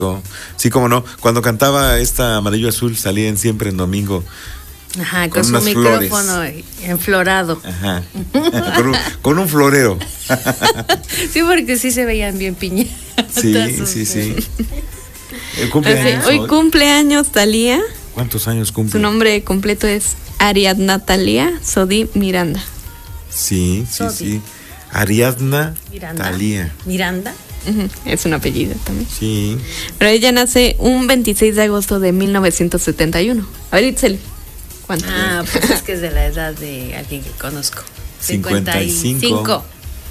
Sí, cómo no. Cuando cantaba esta Amarillo Azul salían siempre en domingo. Ajá, con su micrófono enflorado. Ajá. Con un florero. Sí, porque sí se veían bien piñatas. Sí. Cumpleaños hoy cumpleaños Thalía. ¿Cuántos años cumple? Su nombre completo es Ariadna Thalía Sodi Miranda. Sí. Ariadna Thalía. ¿Miranda? Es un apellido también. Sí. Pero ella nace un 26 de agosto de 1971. A ver, Itzel, ¿cuánto? Pues es que es de la edad de alguien que conozco. 55.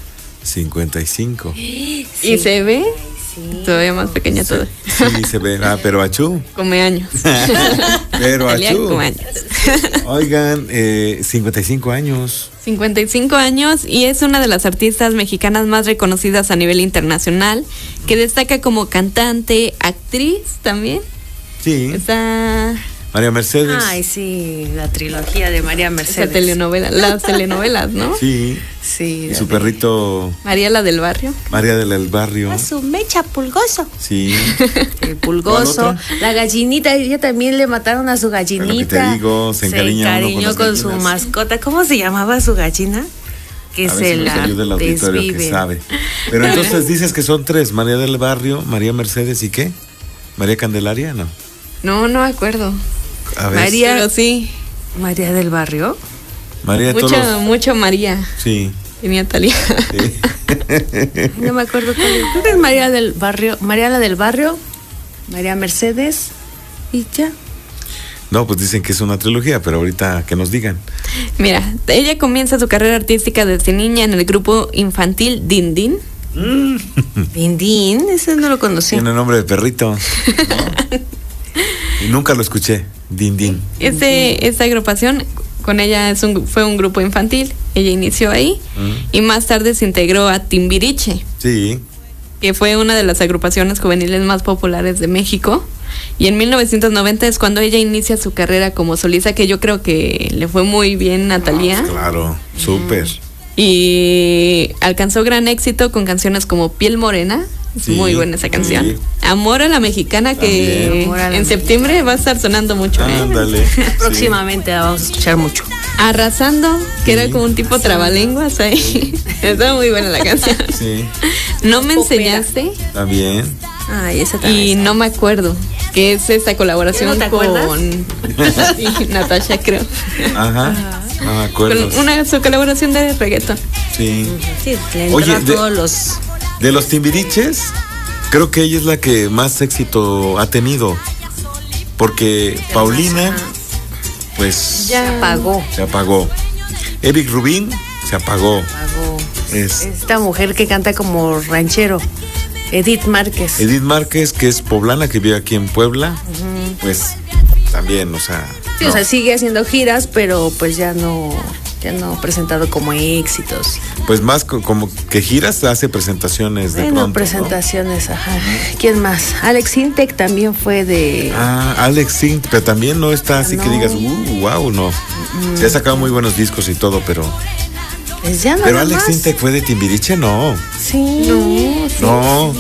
¿Y se ve? Sí. Todavía más pequeña toda. Sí, se ve. Pero achú. Come años. Pero achú. Come años. Oigan, 55 años. 55 años y es una de las artistas mexicanas más reconocidas a nivel internacional, que destaca como cantante, actriz también. Sí. Está María Mercedes. Ay, sí, la trilogía de María Mercedes. Las telenovelas, ¿no? Sí. Sí. Y su perrito. María la del barrio. María del barrio. A su mecha Pulgoso. Sí. El Pulgoso. La gallinita, ella también le mataron a su gallinita. Lo que te digo, se encariñó con su mascota. ¿Cómo se llamaba su gallina? Que a se la el auditorio que sabe. Pero entonces dices que son tres: María del barrio, María Mercedes y ¿qué? María Candelaria, ¿no? No me acuerdo. A ver. María, pero sí. María del barrio. María mucho María. Sí. Tenía Thalía. Sí. No me acuerdo cuál es. Creo que es María del barrio, María la del barrio, María Mercedes y ya. No, pues dicen que es una trilogía, pero ahorita que nos digan. Mira, ella comienza su carrera artística desde niña en el grupo infantil Din Din. Din Din, ese no lo conocí. Tiene nombre de perrito. ¿No? Y nunca lo escuché. Din Din. Esta agrupación con ella fue un grupo infantil. Ella inició ahí y más tarde se integró a Timbiriche. Sí. Que fue una de las agrupaciones juveniles más populares de México. Y en 1990 es cuando ella inicia su carrera como solista, que yo creo que le fue muy bien a Thalía. Claro, súper. Y alcanzó gran éxito con canciones como Piel Morena. Es muy buena esa canción. Sí. Amor a la Mexicana, que en septiembre va a estar sonando mucho. Ándale. Próximamente la vamos a escuchar mucho. Arrasando, que era como un tipo trabalenguas ahí. Está muy buena la canción. Sí. No me enseñaste. También. Ay, esa también. Y no me acuerdo, que es esta colaboración con Natasha, creo. Ajá. No me acuerdo. Con su colaboración de reggaetón. Sí. Sí, le entró a todos los... De los Timbiriches, creo que ella es la que más éxito ha tenido. Porque Paulina, pues... Se apagó. Eric Rubín se apagó. Esta mujer que canta como ranchero, Edith Márquez. Edith Márquez, que es poblana, que vive aquí en Puebla, pues también, o sea... Sí, no. O sea, sigue haciendo giras, pero pues ya no ha presentado como éxitos. Pues más como que giras, hace presentaciones de pronto, presentaciones, ¿no? Ajá. ¿Quién más? Alex Intec también fue de... Alex Intec, pero también no está así que digas, wow, no. Se ha sacado muy buenos discos y todo, pero... Pues ya pero Alex Intec fue de Timbiriche, no. Sí. No.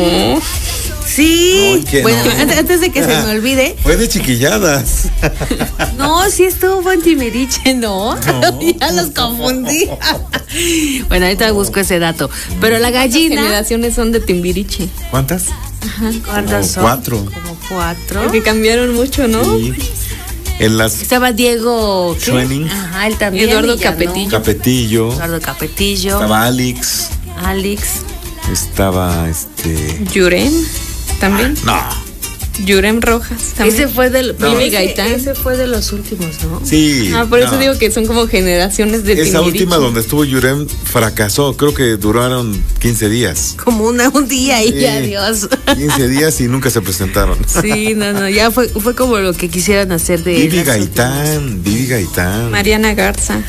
Sí. No, bueno, antes de que se me olvide. Fue de Chiquilladas. No, sí estuvo en Timbiriche, ¿no? Ya los confundí. Bueno, ahorita busco ese dato. Pero la gallina... ¿Cuántas generaciones son de Timbiriche? ¿Cuántas? Ajá. ¿Cuántas son? 4. Como 4. Porque cambiaron mucho, ¿no? Sí. Estaba Diego Schwenning. Ajá, él también. Eduardo Capetillo. Eduardo Capetillo. Estaba Alex. Estaba Yurem también. No. Yurem Rojas también. Ese fue del Gaitán. Ese fue de los últimos, ¿no? Sí. Por eso digo que son como generaciones de Esa Timbiriche. última donde estuvo Yurem fracasó, creo que duraron 15 días. Como un día y adiós. 15 días y nunca se presentaron. Sí, no, ya fue como lo que quisieran hacer de Vivi Gaitán. Mariana Garza.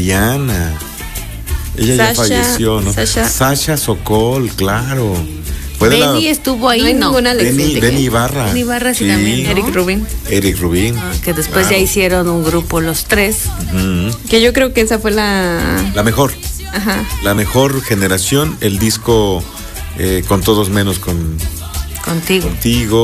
Ella ya falleció, ¿no? Sasha Sokol, claro. Benny estuvo ahí, ¿no? Benny Ibarra. Benny Ibarra sí también, ¿no? Eric Rubín. Que después ya hicieron un grupo los tres. Que yo creo que esa fue la mejor. Ajá. La mejor generación, el disco con todos menos con Contigo. Contigo.